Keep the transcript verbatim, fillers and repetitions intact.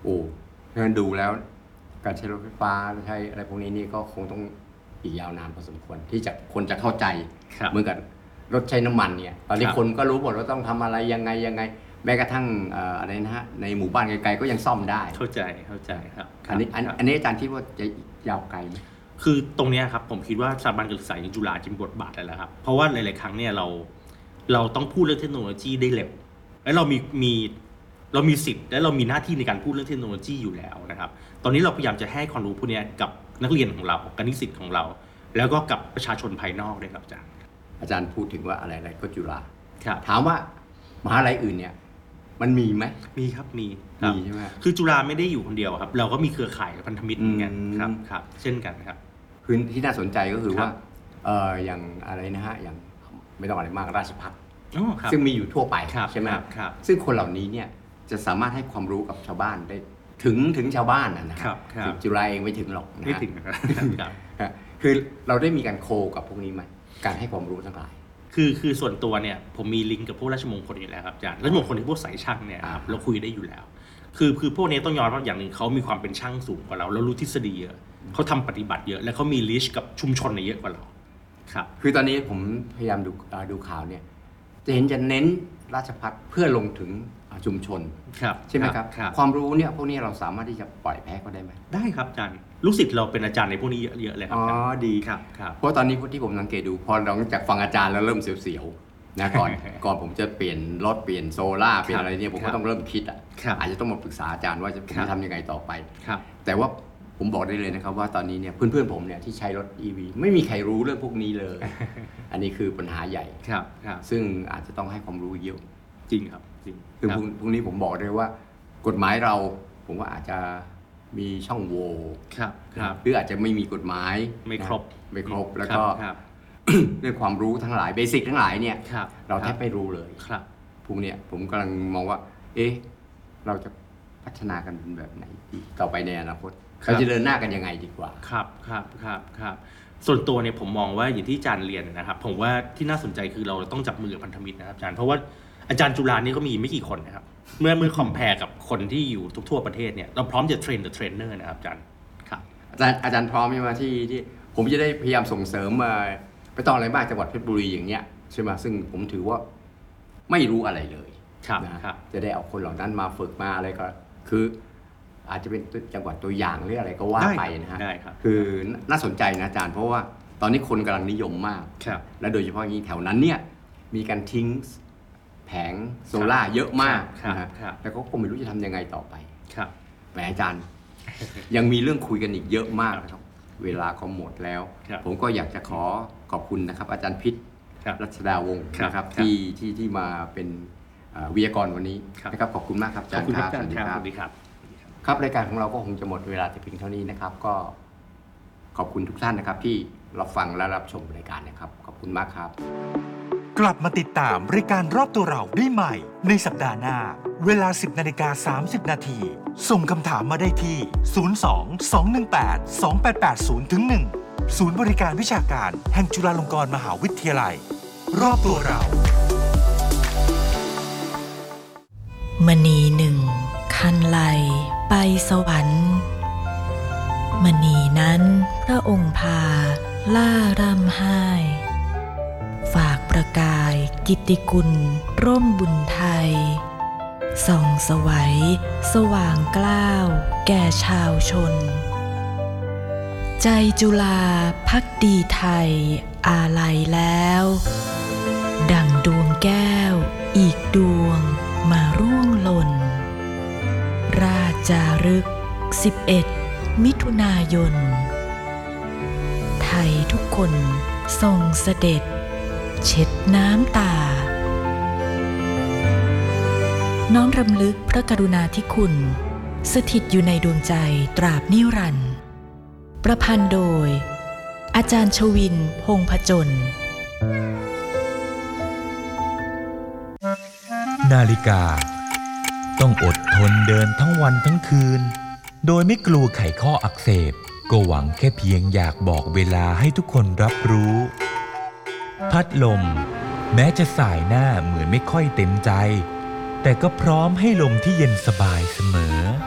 อ้เพราะฉะนั้นดูแล้วการใช้รถไฟฟ้าใช้อะไรพวกนี้นี่ก็คงต้องอีกยาวนานพอสมควรที่จะคนจะเข้าใจเหมือนกับรถใช้น้ำมันเนี่ยตอนนี้คนก็รู้หมดว่าต้องทำอะไรยังไงยังไงแม้กระทั่งอะไรนะฮะในหมู่บ้านไกลๆก็ยังซ่อมได้เข้าใจเข้าใจครับอันนี้อันนี้อาจารย์คิดว่าจะยาวไกลไหมคือตรงนี้ครับผมคิดว่าสถาบันการศึกษาอย่างจุฬาจะมีบทบาทแล้วครับเพราะว่าหลายๆครั้งเนี่ยเราเราต้องพูดเรื่องเทคโนโลยีได้เร็วและเรามีมีเรามีสิทธิ์และเรามีหน้าที่ในการพูดเรื่องเทคโนโลยีอยู่แล้วนะครับตอนนี้เราพยายามจะให้ความรู้พวกนี้กับนักเรียนของเรากับนิสิตของเราแล้วก็กับประชาชนภายนอกด้วยครับอาจารย์อาจารย์พูดถึงว่าอะไรๆก็จุฬาถามว่ามหาลัยอื่นเนี่ยมันมีไหมมีครับมีมีใช่ไหมคือจุฬาไม่ได้อยู่คนเดียวครับเราก็มีเครือข่ายพันธมิตรเหมือนกันครับครับเช่นกันครับพื้นที่น่าสนใจก็คือว่าเอออย่างอะไรนะฮะอย่างไม่ต้องอะไรมากราชภัฏซึ่งมีอยู่ทั่วไปใช่ไหมครับซึ่งคนเหล่านี้เนี่ยจะสามารถให้ความรู้กับชาวบ้านได้ถึงถึงชาวบ้านนะครับจุฬาเองไม่ถึงหรอกนะไม่ถึงครับคือเราได้มีการโคกับพวกนี้ไหมการให้ความรู้ทั้งหลายคือคือส่วนตัวเนี่ยผมมีลิงก์กับพวกราชมงคลอยู่แล้วครับอาจารย์ราชมงคลที่พวกสายช่างเนี่ยเราคุยได้อยู่แล้วคือคือพวกนี้ต้องยอมรับอย่างหนึ่งเขามีความเป็นช่างสูงกว่าเราแล้วรู้ทฤษฎีเยอะเขาทำปฏิบัติเยอะและเขามีลิชกับชุมชนเยอะกว่าเราครับคือตอนนี้ผมพยายามดูดูข่าวเนี่ยจะเห็นจะเน้นราชภัฏเพื่อลงถึงชุมชนใช่ไหมครับความรู้เนี่ยพวกนี้เราสามารถที่จะปล่อยแพ้เขาได้ไหมได้ครับอาจารย์ลูกศิษย์เราเป็นอาจารย์ในพวกนี้เยอะๆเลยครับอ๋อดีครับเพราะตอนนี้ที่ผมสังเกตดูพอหลังจากฟังอาจารย์แล้วเริ่มเสียวๆนะก่อนก่อนผมจะเปลี่ยนรถเปลี่ยนโซล่าเปลี่ยนอะไรเนี่ยผมก็ต้องเริ่มคิดอ่ะอาจจะต้องมาปรึกษาอาจารย์ว่าจะผมจะทำยังไงต่อไปแต่ว่าผมบอกได้เลยนะครับว่าตอนนี้เนี่ยเพื่อนๆผมเนี่ยที่ใช้รถ อี วี ไม่มีใครรู้เรื่องพวกนี้เลยอันนี้คือปัญหาใหญ่ซึ่งอาจจะต้องให้ความรู้เยอะจริงครับจริงคือพรุ่งนี้ผมบอกเลยว่ากฎหมายเราผมว่าอาจจะมีช่องโหว่หรืออาจจะไม่มีกฎหมายไม่ครบไม่ครบแล้วก็เรื่องความรู้ทั้งหลายเบสิกทั้งหลายเนี่ยเราแทบไม่รู้เลยพรุ่งนี้ผมกำลังมองว่าเอ๊ะเราจะพัฒนากันเป็นแบบไหนดีต่อไปในอนาคตเราจะเดินหน้ากันยังไงดีกว่าครับครับครับครับส่วนตัวเนี่ยผมมองว่าอย่างที่อาจารย์เรียนนะครับผมว่าที่น่าสนใจคือเราต้องจับมือกับพันธมิตรนะครับอาจารย์เพราะว่าอาจารย์จุฬานี่ก็มีไม่กี่คนนะครับเมื่อเมื่อคอมเพลกับคนที่อยู่ทุกทั่วประเทศเนี่ยเราพร้อมจะเทรนเดอะเทรนเนอร์นะครับอาจารย์ครับอาจารย์อาจารย์พร้อมไหมมาที่ที่ผมจะได้พยายามส่งเสริมมาไปต้องอะไรบ้างจังหวัดเพชรบุรีอย่างเงี้ยใช่ไหมซึ่งผมถือว่าไม่รู้อะไรเลยนะจะได้เอาคนเหล่านั้นมาฝึกมาอะไรก็คืออาจจะเป็นจังหวัดตัวอย่างหรืออะไรก็ว่าไปนะฮะคือน่าสนใจนะอาจารย์เพราะว่าตอนนี้คนกำลังนิยมมากและโดยเฉพาะอย่างนี้แถวนั้นเนี่ยมีการทิ้งแผงโซล่าเยอะมากนะแล้วก็คงไม่รู้จะทำยังไงต่อไปแหมอาจารย์ยังมีเรื่องคุยกันอีกเยอะมากนะครับเวลาก็หมดแล้วผมก็อยากจะขอขอบคุณนะครับอาจารย์พิษรัชดาวงศ์นะครับที่ที่ที่มาเป็นวิทยากรวันนี้นะครับขอบคุณมากครับอาจารย์ครับสวัสดีครับครับรายการของเราก็คงจะหมดเวลาแต่เพียงเท่านี้นะครับก็ขอบคุณทุกท่านนะครับที่รับฟังและรับชมรายการนะครับขอบคุณมากครับกลับมาติดตามรายการรอบตัวเราได้ใหม่ในสัปดาห์หน้าเวลา สิบนาฬิกาสามสิบนาทีส่งคำถามมาได้ที่ศูนย์ สอง สอง หนึ่ง แปด สอง แปด แปด ศูนย์ หนึ่ง ศูนย์บริการวิชาการแห่งจุฬาลงกรณ์มหาวิทยาลัยรอบตัวเรามณีหนึ่งคันไลไปสวรรค์มณีนั้นพระองค์พาล่ารำไห้ฝากประกายกิตติกุลร่มบุญไทยส่องสวัยสว่างกล้าวแก่ชาวชนใจจุฬาภักดีไทยอาลัยแล้วดั่งดวงแก้วอีกดวงมาร่วงหล่นราชจารึกสิบเอ็ดมิถุนายนไทยทุกคนทรงเสด็จเช็ดน้ำตาน้อมรำลึกพระกรุณาธิคุณสถิตอยู่ในดวงใจตราบนิรันดร์ประพันธ์โดยอาจารย์ชวินพงษ์ผจญนาฬิกาต้องอดทนเดินทั้งวันทั้งคืนโดยไม่กลัวไขข้ออักเสบก็หวังแค่เพียงอยากบอกเวลาให้ทุกคนรับรู้พัดลมแม้จะส่ายหน้าเหมือนไม่ค่อยเต็มใจแต่ก็พร้อมให้ลมที่เย็นสบายเสมอ